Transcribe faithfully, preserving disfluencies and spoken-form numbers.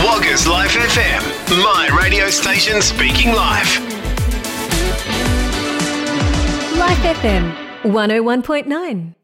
Loggers Life F M, my radio station speaking live. Life F M, one oh one point nine.